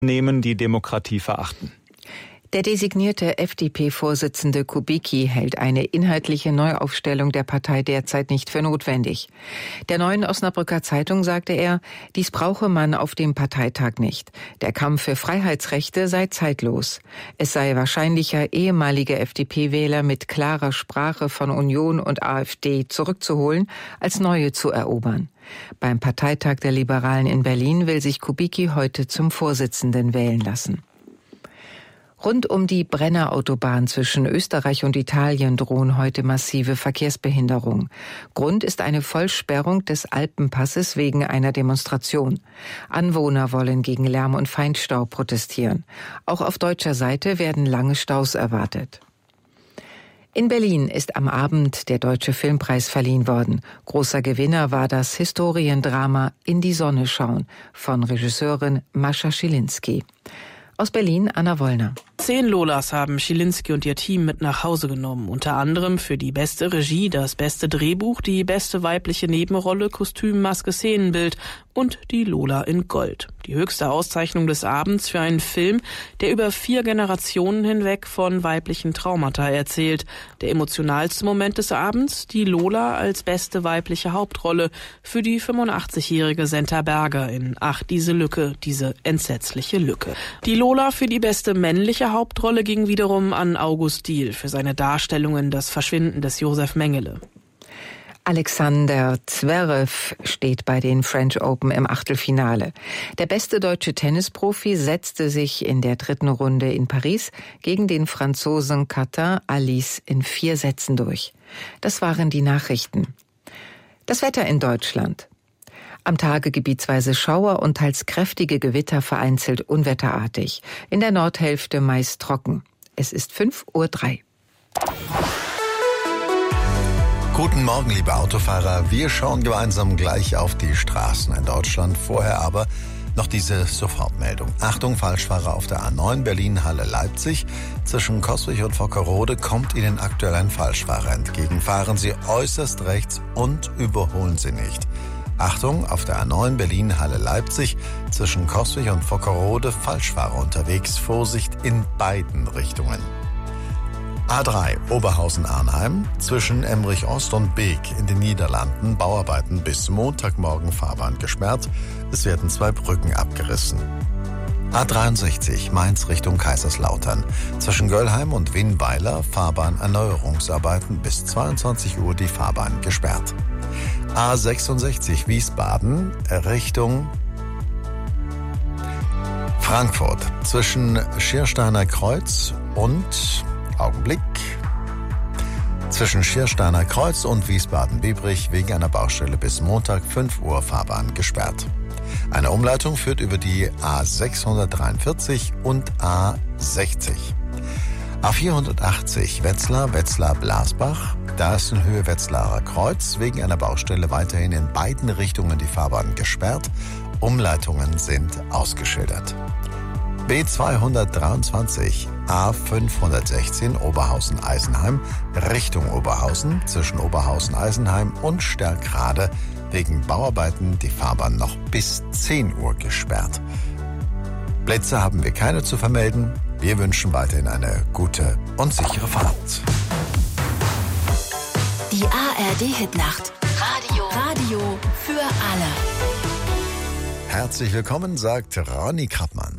nehmen, die Demokratie verachten. Der designierte FDP-Vorsitzende Kubicki hält eine inhaltliche Neuaufstellung der Partei derzeit nicht für notwendig. Der Neuen Osnabrücker Zeitung sagte er, dies brauche man auf dem Parteitag nicht. Der Kampf für Freiheitsrechte sei zeitlos. Es sei wahrscheinlicher, ehemalige FDP-Wähler mit klarer Sprache von Union und AfD zurückzuholen, als neue zu erobern. Beim Parteitag der Liberalen in Berlin will sich Kubicki heute zum Vorsitzenden wählen lassen. Rund um die Brennerautobahn zwischen Österreich und Italien drohen heute massive Verkehrsbehinderungen. Grund ist eine Vollsperrung des Alpenpasses wegen einer Demonstration. Anwohner wollen gegen Lärm und Feinstaub protestieren. Auch auf deutscher Seite werden lange Staus erwartet. In Berlin ist am Abend der Deutsche Filmpreis verliehen worden. Großer Gewinner war das Historiendrama In die Sonne schauen von Regisseurin Mascha Schilinski. Aus Berlin, Anna Wollner. 10 Lolas haben Schilinski und ihr Team mit nach Hause genommen. Unter anderem für die beste Regie, das beste Drehbuch, die beste weibliche Nebenrolle, Kostüm, Maske, Szenenbild und die Lola in Gold. Die höchste Auszeichnung des Abends für einen Film, der über 4 Generationen hinweg von weiblichen Traumata erzählt. Der emotionalste Moment des Abends, die Lola als beste weibliche Hauptrolle für die 85-jährige Senta Berger in Ach, diese Lücke, diese entsetzliche Lücke. Die Lola für die beste männliche Hauptrolle ging wiederum an August Diehl für seine Darstellung in Das Verschwinden des Josef Mengele. Alexander Zverev steht bei den French Open im Achtelfinale. Der beste deutsche Tennisprofi setzte sich in der 3. Runde in Paris gegen den Franzosen Quentin Alice in 4 Sätzen durch. Das waren die Nachrichten. Das Wetter in Deutschland. Am Tage gebietsweise Schauer und teils kräftige Gewitter, vereinzelt unwetterartig. In der Nordhälfte meist trocken. Es ist 5:03 Uhr. Guten Morgen, liebe Autofahrer. Wir schauen gemeinsam gleich auf die Straßen in Deutschland. Vorher aber noch diese Sofortmeldung. Achtung, Falschfahrer auf der A9 Berlin-Halle-Leipzig. Zwischen Coswig und Vockerode kommt Ihnen aktuell ein Falschfahrer entgegen. Fahren Sie äußerst rechts und überholen Sie nicht. Achtung, auf der A9 Berlin-Halle-Leipzig. Zwischen Coswig und Vockerode Falschfahrer unterwegs. Vorsicht in beiden Richtungen. A3 Oberhausen-Arnheim, zwischen Emmerich-Ost und Beek in den Niederlanden, Bauarbeiten bis Montagmorgen Fahrbahn gesperrt. Es werden 2 Brücken abgerissen. A63 Mainz Richtung Kaiserslautern, zwischen Göllheim und Winnweiler Fahrbahnerneuerungsarbeiten bis 22 Uhr die Fahrbahn gesperrt. A66 Wiesbaden Richtung Frankfurt, zwischen Schiersteiner Kreuz und zwischen Schiersteiner Kreuz und Wiesbaden-Biebrich wegen einer Baustelle bis Montag 5 Uhr Fahrbahn gesperrt. Eine Umleitung führt über die A643 und A60. A480 Wetzlar-Blasbach, da ist in Höhe Wetzlarer Kreuz wegen einer Baustelle weiterhin in beiden Richtungen die Fahrbahn gesperrt. Umleitungen sind ausgeschildert. B223 A516 Oberhausen-Eisenheim Richtung Oberhausen, zwischen Oberhausen-Eisenheim und Stärkrade wegen Bauarbeiten die Fahrbahn noch bis 10 Uhr gesperrt. Blitze haben wir keine zu vermelden. Wir wünschen weiterhin eine gute und sichere Fahrt. Die ARD-Hitnacht. Radio für alle. Herzlich willkommen, sagt Ronny Krappmann.